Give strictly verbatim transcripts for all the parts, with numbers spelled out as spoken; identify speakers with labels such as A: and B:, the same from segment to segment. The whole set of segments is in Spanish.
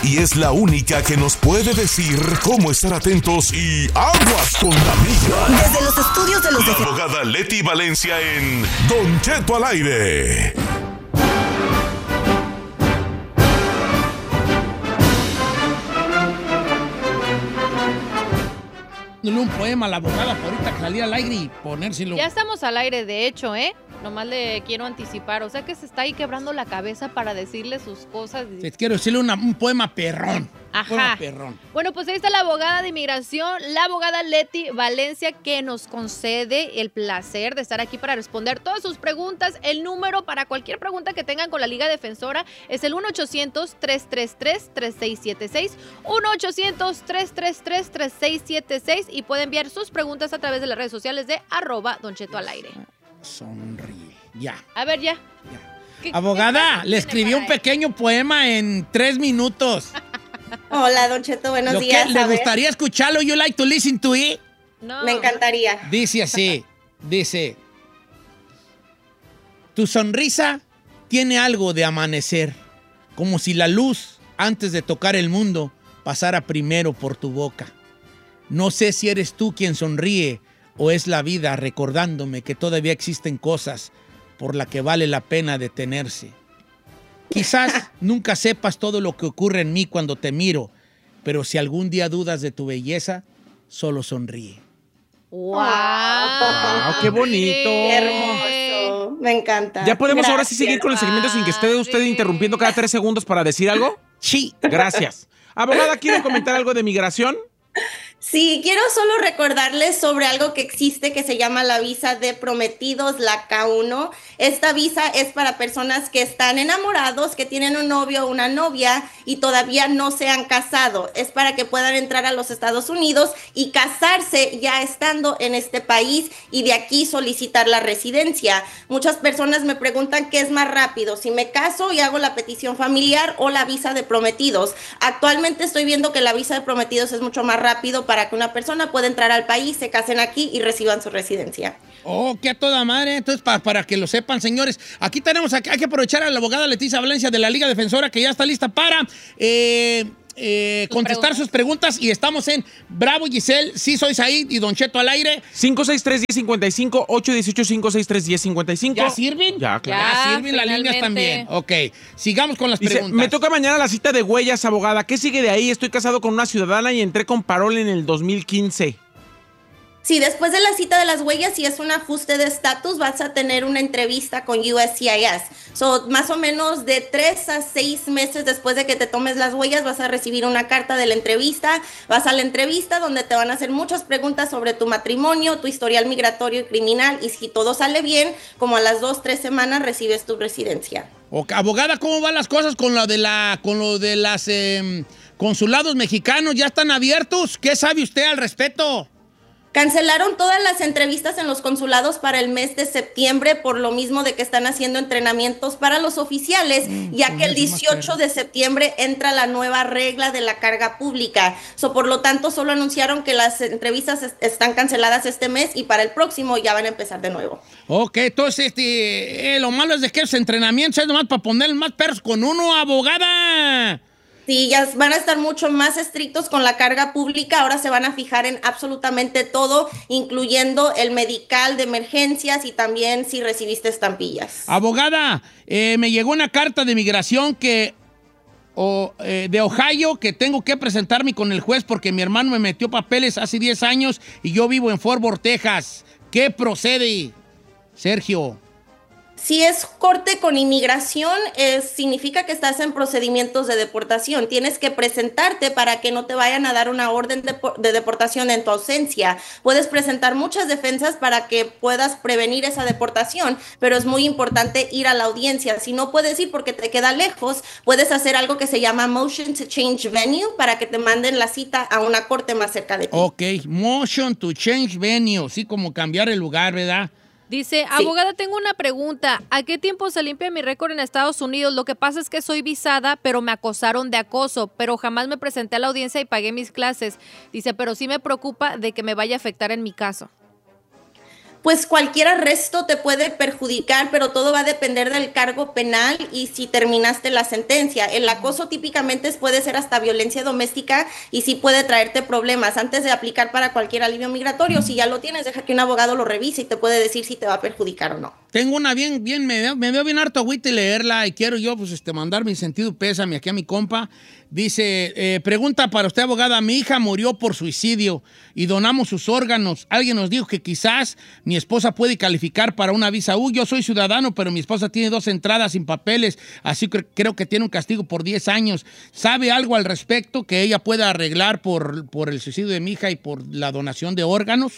A: Y es la única que nos puede decir cómo estar atentos y aguas con la migra.
B: Desde los estudios de los...
A: La abogada Leti Valencia en Don Cheto al aire.
C: Un poema a la abogada por ahorita que salía al aire y ponérselo.
D: Ya estamos al aire, de hecho, ¿eh? Nomás le quiero anticipar. O sea que se está ahí quebrando la cabeza para decirle sus cosas.
C: Te quiero decirle una, un poema perrón.
D: Ajá.
C: Poema perrón.
D: Bueno, pues ahí está la abogada de inmigración, la abogada Leti Valencia, que nos concede el placer de estar aquí para responder todas sus preguntas. El número para cualquier pregunta que tengan con la Liga Defensora es el uno ochocientos, tres tres tres, tres seis siete seis, uno ochocientos, tres tres tres, tres seis siete seis, y pueden enviar sus preguntas a través de las redes sociales de arroba Don Cheto al aire.
C: Sonríe. Ya.
D: A ver, ya.
C: ya. Abogada, le escribí un pequeño poema en tres minutos.
E: Hola, Don Cheto, buenos
C: Lo
E: días.
C: Que, ¿Le gustaría escucharlo? You like to listen to it?
D: No.
E: Me encantaría.
C: Dice así, dice, tu sonrisa tiene algo de amanecer, como si la luz, antes de tocar el mundo, pasara primero por tu boca. No sé si eres tú quien sonríe o es la vida recordándome que todavía existen cosas por las que vale la pena detenerse. Quizás nunca sepas todo lo que ocurre en mí cuando te miro, pero si algún día dudas de tu belleza, solo sonríe.
D: ¡Wow!
F: wow ¡Qué bonito!
E: ¡Qué hermoso! Me encanta.
F: ¿Ya podemos
E: Gracias.
F: ahora sí seguir con el segmento sin que esté usted interrumpiendo cada tres segundos para decir algo?
C: Sí.
F: Gracias. Abogada, ¿quiere comentar algo de migración?
E: Sí, quiero solo recordarles sobre algo que existe que se llama la visa de prometidos, la K uno. Esta visa es para personas que están enamorados, que tienen un novio o una novia y todavía no se han casado. Es para que puedan entrar a los Estados Unidos y casarse ya estando en este país y de aquí solicitar la residencia. Muchas personas me preguntan qué es más rápido, si me caso y hago la petición familiar o la visa de prometidos. Actualmente estoy viendo que la visa de prometidos es mucho más rápido para que una persona pueda entrar al país, se casen aquí y reciban su residencia.
C: Oh, que a toda madre. Entonces, para, para que lo sepan, señores, aquí tenemos, hay que aprovechar a la abogada Leticia Valencia de la Liga Defensora, que ya está lista para eh, eh, contestar preguntas. sus preguntas. Y estamos en Bravo, Giselle, sí soy Said y Don Cheto al aire.
F: cinco seis tres, uno cero cinco cinco, ocho uno ocho, cinco seis tres, uno cero cinco cinco.
C: ¿Ya sirven?
F: Ya, claro.
C: Ya,
D: Ya
C: sirven las
D: finalmente.
C: líneas también. Ok, sigamos con las
F: Dice,
C: preguntas.
F: me toca mañana la cita de huellas, abogada. ¿Qué sigue de ahí? Estoy casado con una ciudadana y entré con parol en el dos mil quince.
E: Sí, después de la cita de las huellas, si es un ajuste de estatus, vas a tener una entrevista con U S C I S. So, más o menos de tres a seis meses después de que te tomes las huellas, vas a recibir una carta de la entrevista. Vas a la entrevista donde te van a hacer muchas preguntas sobre tu matrimonio, tu historial migratorio y criminal. Y si todo sale bien, como a las dos, tres semanas recibes tu residencia.
C: Okay, abogada, ¿cómo van las cosas con lo de la, con lo de las eh, consulados mexicanos? ¿Ya están abiertos? ¿Qué sabe usted al respecto?
E: Cancelaron todas las entrevistas en los consulados para el mes de septiembre por lo mismo de que están haciendo entrenamientos para los oficiales, mm, ya que el dieciocho de septiembre entra la nueva regla de la carga pública. So, por lo tanto, solo anunciaron que las entrevistas est- están canceladas este mes y para el próximo ya van a empezar de nuevo.
C: Ok, entonces este, eh, lo malo es de que esos entrenamientos es nomás para poner más perros con uno, abogada.
E: Sí, ya van a estar mucho más estrictos con la carga pública. Ahora se van a fijar en absolutamente todo, incluyendo el medical de emergencias y también si recibiste estampillas.
C: Abogada, eh, me llegó una carta de migración que, o, eh, de Ohio que tengo que presentarme con el juez porque mi hermano me metió papeles hace diez años y yo vivo en Fort Worth, Texas. ¿Qué procede, Sergio?
E: Si es corte con inmigración, eh, significa que estás en procedimientos de deportación. Tienes que presentarte para que no te vayan a dar una orden de, de deportación en tu ausencia. Puedes presentar muchas defensas para que puedas prevenir esa deportación, pero es muy importante ir a la audiencia. Si no puedes ir porque te queda lejos, puedes hacer algo que se llama Motion to Change Venue para que te manden la cita a una corte más cerca de ti.
C: Ok, Motion to Change Venue, sí, como cambiar el lugar, ¿verdad?
D: Dice, abogada, tengo una pregunta. ¿A qué tiempo se limpia mi récord en Estados Unidos? Lo que pasa es que soy visada, pero me acosaron de acoso, pero jamás me presenté a la audiencia y pagué mis clases. Dice, pero sí me preocupa de que me vaya a afectar en mi caso.
E: Pues cualquier arresto te puede perjudicar, pero todo va a depender del cargo penal y si terminaste la sentencia. El acoso típicamente puede ser hasta violencia doméstica y sí puede traerte problemas. Antes de aplicar para cualquier alivio migratorio, si ya lo tienes, deja que un abogado lo revise y te puede decir si te va a perjudicar o no.
C: Tengo una bien, bien, me veo, me veo bien harto agüita y leerla y quiero yo pues este, mandar mi sentido pésame aquí a mi compa. Dice, eh, pregunta para usted, abogada, mi hija murió por suicidio y donamos sus órganos. Alguien nos dijo que quizás mi esposa puede calificar para una visa U. Yo soy ciudadano, pero mi esposa tiene dos entradas sin papeles, así que creo que tiene un castigo por diez años. ¿Sabe algo al respecto que ella pueda arreglar por, por el suicidio de mi hija y por la donación de órganos?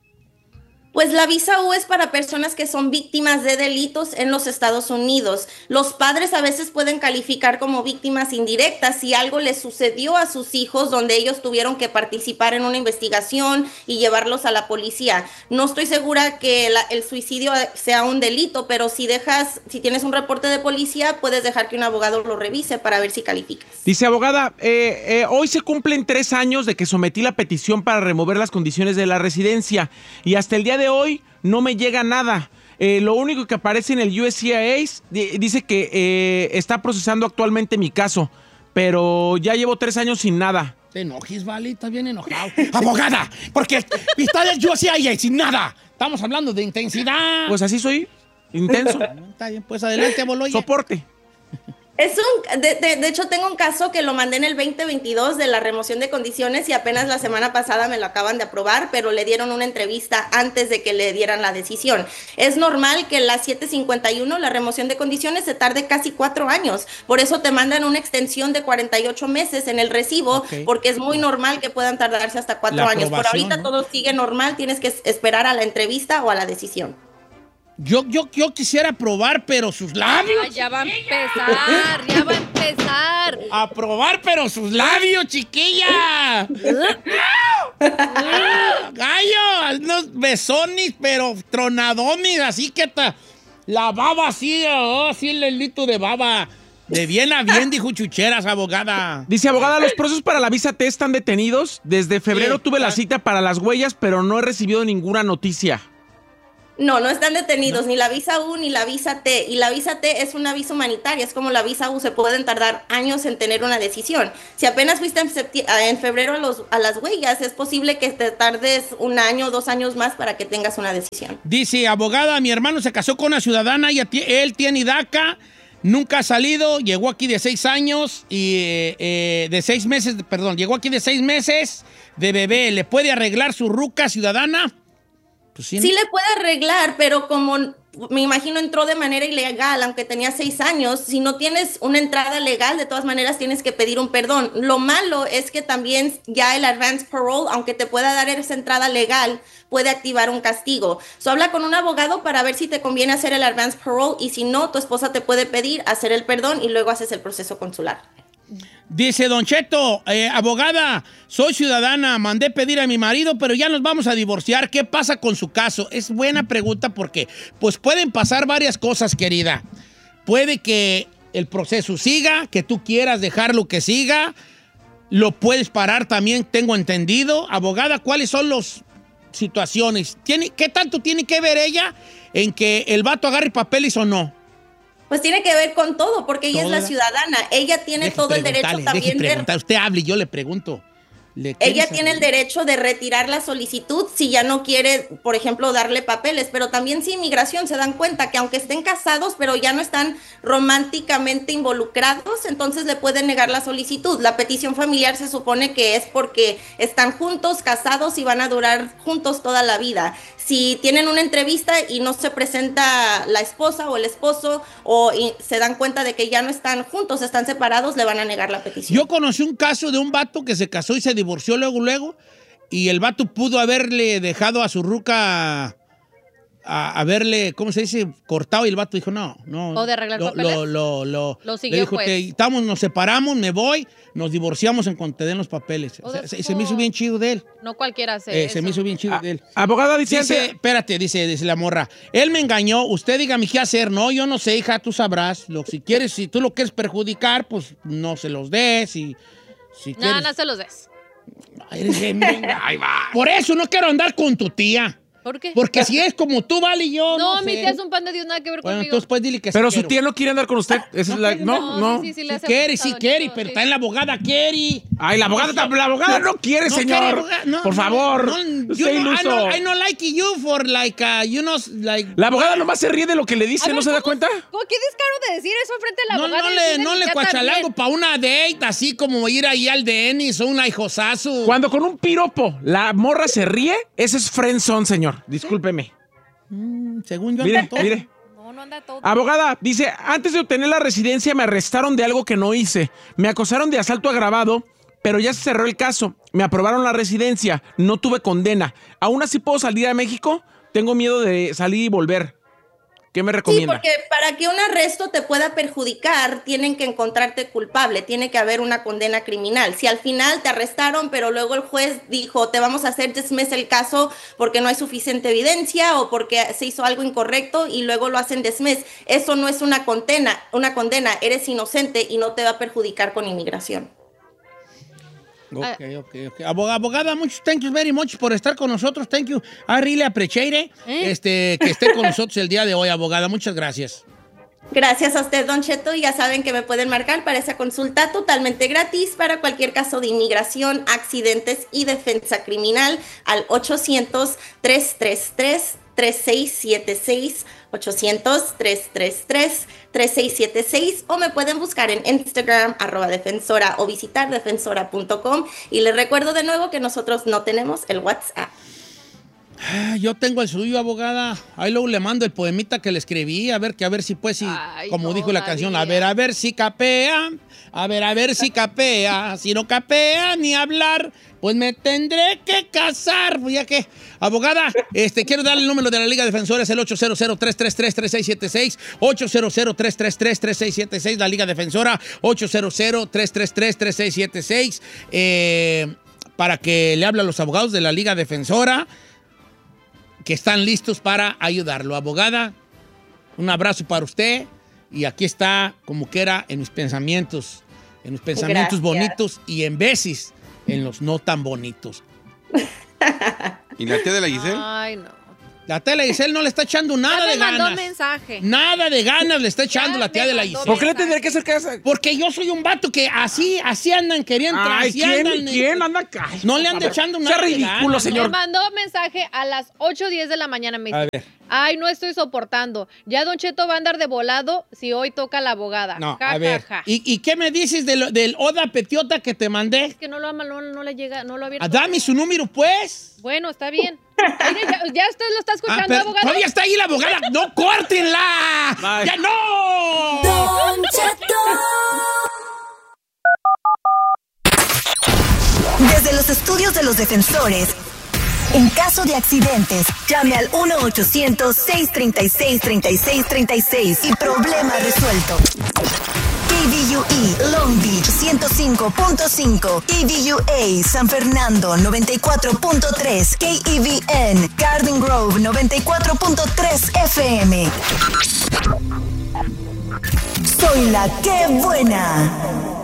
E: Pues la visa U es para personas que son víctimas de delitos en los Estados Unidos. Los padres a veces pueden calificar como víctimas indirectas si algo les sucedió a sus hijos donde ellos tuvieron que participar en una investigación y llevarlos a la policía. No estoy segura que la, el suicidio sea un delito, pero si dejas, si tienes un reporte de policía, puedes dejar que un abogado lo revise para ver si calificas.
F: Dice, abogada, eh, eh, hoy se cumplen tres años de que sometí la petición para remover las condiciones de la residencia y hasta el día de hoy no me llega nada. Eh, lo único que aparece en el U S C I S dice que eh, está procesando actualmente mi caso, pero ya llevo tres años sin nada.
C: Te enojes, vale, estás bien enojado. Abogada, porque está del U S C I S sin nada. Estamos hablando de intensidad.
F: Pues así soy, intenso.
C: Está bien, pues adelante, Boloya.
F: Soporte.
E: Es un, de, de, de hecho, tengo un caso que lo mandé en el veinte veintidós de la remoción de condiciones y apenas la semana pasada me lo acaban de aprobar, pero le dieron una entrevista antes de que le dieran la decisión. Es normal que la siete cincuenta y uno, la remoción de condiciones, se tarde casi cuatro años. Por eso te mandan una extensión de cuarenta y ocho meses en el recibo, okay, porque es muy normal que puedan tardarse hasta cuatro años. Por ahorita, ¿no?, todo sigue normal, tienes que esperar a la entrevista o a la decisión.
C: Yo, yo, yo quisiera probar, pero sus labios.
D: Ay, ya va a empezar, ya va a empezar.
C: A probar, pero sus labios, chiquilla. Gallo, unos besones, pero tronadones, así que ta, la baba así, oh, así el hilito de baba. De bien a bien, dijo Chucheras, abogada.
F: Dice, abogada, los procesos para la visa T están detenidos. Desde febrero
C: Sí,
F: tuve
C: está.
F: la cita para las huellas, pero no he recibido ninguna noticia.
E: No, no están detenidos,
C: ¿No?
E: ni la visa U ni la visa T. Y la visa T es una visa humanitaria, es como la visa U, se pueden tardar años en tener una decisión. Si apenas fuiste en, en febrero a, los, a las huellas, es posible que te tardes un año o dos años más para que tengas una decisión.
C: Dice, abogada, mi hermano se casó con una ciudadana, y él tiene DACA, nunca ha salido, llegó aquí de seis años y eh, eh, de seis meses, perdón, llegó aquí de seis meses de bebé. ¿Le puede arreglar su ruca ciudadana? Pues sí, ¿no?
E: Sí le puede arreglar, pero como me imagino entró de manera ilegal, aunque tenía seis años, si no tienes una entrada legal, de todas maneras tienes que pedir un perdón. Lo malo es que también ya el advance parole, aunque te pueda dar esa entrada legal, puede activar un castigo. So, habla con un abogado para ver si te conviene hacer el advance parole y si no, tu esposa te puede pedir hacer el perdón y luego haces el proceso consular.
C: Dice Don Cheto, eh, abogada, soy ciudadana, mandé pedir a mi marido, pero ya nos vamos a divorciar. ¿Qué pasa con su caso? Es buena pregunta porque pues pueden pasar varias cosas, querida. Puede que el proceso siga, que tú quieras dejarlo que siga, lo puedes parar también, tengo entendido. Abogada, ¿cuáles son las situaciones? ¿Tiene, ¿Qué tanto tiene que ver ella en que el vato agarre papeles o no?
E: Pues tiene que ver con todo, porque ella
C: ¿Todo?
E: es la ciudadana. Ella tiene
C: Deje
E: todo el derecho
C: preguntarle,
E: también
C: deje
E: de...
C: preguntar. Usted hable y yo le pregunto. ¿Le
E: Ella
C: quieres
E: tiene el
C: saber?
E: derecho de retirar la solicitud si ya no quiere, por ejemplo, darle papeles, pero también si inmigración se dan cuenta que aunque estén casados, pero ya no están románticamente involucrados, entonces le pueden negar la solicitud. La petición familiar se supone que es porque están juntos, casados y van a durar juntos toda la vida. Si tienen una entrevista y no se presenta la esposa o el esposo o y se dan cuenta de que ya no están juntos, están separados, le van a negar la petición.
C: Yo conocí un caso de un vato que se casó y se divorció luego, luego, y el vato pudo haberle dejado a su ruca, a haberle, ¿cómo se dice? Cortado, y el vato dijo, no, no.
D: ¿O de arreglar
C: lo,
D: papeles?
C: Lo, lo, lo,
D: Lo siguió,
C: le dijo,
D: pues.
C: te, estamos, nos separamos, me voy, nos divorciamos en cuanto te den los papeles.
D: O
C: O sea,
D: de-
C: se, se me hizo bien chido de él.
D: No cualquiera hace
C: Eh,
D: eso.
C: se me hizo bien chido
F: Ah,
C: de él.
F: abogada, dice,
C: Dice,
F: antes-
C: espérate, dice, dice la morra, él me engañó, usted dígame qué hacer. No, yo no sé, hija, tú sabrás. Lo, si quieres, si tú lo quieres perjudicar, pues no se los des. Y, si
D: No,
C: quieres...
D: no se los des.
C: Ay, eres bien- Ahí va. Por eso no quiero andar con tu tía.
D: ¿Por qué?
C: Porque si es como tú, vale, yo
D: No,
C: no
D: mi
C: sé.
D: tía es un pan de Dios, nada que ver
C: Bueno,
D: conmigo.
C: entonces pues dile que
F: Pero
C: sí
F: su
C: quiero.
F: tía no quiere andar con usted. Esa es la-
C: quiere,
F: no, no.
D: sí, sí, sí, le
C: Sí
D: hace
C: quiere,
D: falta,
C: sí
D: don
C: quiere,
D: Cheto,
C: pero
D: sí.
C: está en la abogada, quiere.
F: Ay, la abogada, la abogada no quiere,
C: No
F: señor.
C: quiere abogada, no,
F: Por
C: no,
F: favor.
C: No,
F: No
C: yo
F: sea
C: no, I,
F: iluso.
C: no, I no like you for like, uh, you know, like...
F: La abogada nomás se ríe de lo que le dice,
D: A ver,
F: ¿no se da
D: ¿cómo-
F: cuenta?
D: ¿Cómo, ¿Qué descaro de decir eso frente a la
C: No,
D: abogada?
C: no
D: y
C: le,
D: decirle
C: no
D: a mi
C: le
D: tía
C: cuachalango
D: también?
C: para una date, así como ir ahí al Denis o un hijosazo.
F: Cuando con un piropo la morra se ríe, ese es friendzone, señor. Discúlpeme.
C: Mm, según yo,
F: Mire,
C: ando todo.
F: mire.
D: No, no anda todo.
F: Abogada, dice, antes de obtener la residencia me arrestaron de algo que no hice. Me acusaron de asalto agravado, pero ya se cerró el caso. Me aprobaron la residencia, no tuve condena. ¿Aún así puedo salir a México? Tengo miedo de salir y volver. ¿Qué me
E: Sí,
F: recomienda?
E: porque para que un arresto te pueda perjudicar, tienen que encontrarte culpable, tiene que haber una condena criminal. Si al final te arrestaron, pero luego el juez dijo, te vamos a hacer dismiss el caso porque no hay suficiente evidencia o porque se hizo algo incorrecto y luego lo hacen dismiss, eso no es una condena, una condena, eres inocente y no te va a perjudicar con inmigración.
C: Ok, ok, ok. Abog- Abogada, muchos thank you very much por estar con nosotros. Thank you. I really appreciate it,
D: ¿Eh?
C: este, que esté con nosotros el día de hoy, abogada. Muchas gracias.
E: Gracias a usted, Don Cheto, y ya saben que me pueden marcar para esa consulta totalmente gratis para cualquier caso de inmigración, accidentes y defensa criminal al ochocientos, tres tres tres, tres seis siete seis, ochocientos, tres tres tres, tres seis siete seis, o me pueden buscar en Instagram, arroba defensora, o visitar defensora punto com. Y les recuerdo de nuevo que nosotros no tenemos el WhatsApp.
C: Ah, Yo tengo el suyo, abogada. Ahí luego le mando el poemita que le escribí, a ver que a ver si pues si,
D: Ay,
C: como dijo la
D: todavía.
C: canción, a ver, a ver si capea, a ver, a ver si capea, si no capea ni hablar, pues me tendré que casar. Pues ya que, abogada, este, quiero darle el número de la Liga Defensora, es el ocho cero cero, tres tres tres, tres seis siete seis, ocho cero cero, tres tres tres, tres seis siete seis, la Liga Defensora, ocho cero cero, tres tres tres, tres seis siete seis, eh, para que le hable a los abogados de la Liga Defensora, que están listos para ayudarlo. Abogada, un abrazo para usted y aquí está como que era en mis pensamientos, en mis pensamientos
E: Gracias.
C: bonitos y en veces en los no tan bonitos.
B: ¿Y la tía de la Giselle?
D: Ay, no.
C: La tía de la Giselle no le está echando nada
D: Ya me
C: de
D: mandó
C: ganas.
D: mensaje.
C: Nada de ganas le está echando
D: Ya
C: la tía
D: me
C: de la
D: mandó
C: Giselle.
F: ¿Por qué le tendría que hacer caso?
C: Porque yo soy un vato que así, así andan queriendo.
F: Ay,
C: así
F: ¿quién?
C: andan,
F: ¿Quién
C: eh,
F: anda acá? Ay,
C: No le
F: por
C: anda
F: favor.
C: echando
F: Sea
C: nada de
F: ridículo,
C: ganas,
F: señor.
D: Me mandó mensaje a las ocho diez de la mañana. Me
C: A
D: dice,
C: ver.
D: ay, no estoy soportando. Ya Don Cheto va a andar de volado si hoy toca la abogada.
C: No,
D: Ja,
C: a
D: ja,
C: ver.
D: ja.
C: ¿Y, y qué me dices del, del Oda Petiota que te mandé?
D: Es que no lo ama, no, no le llega, no lo ha abierto.
C: Ah, Dame su número, pues.
D: Bueno, está bien. Mire, ya, ya usted lo está
C: Ah,
D: escuchando,
C: pero
D: abogado.
C: todavía está ahí la abogada. ¡No, córtenla!
F: Bye.
C: ¡Ya no!
G: Don Cheto. Desde los estudios de los defensores, en caso de accidentes, llame al uno ochocientos, seis tres seis, tres seis tres seis y problema resuelto. K V U E Long Beach ciento cinco punto cinco, K V U A San Fernando noventa y cuatro punto tres, K E V N Garden Grove noventa y cuatro punto tres F M. Soy la que buena.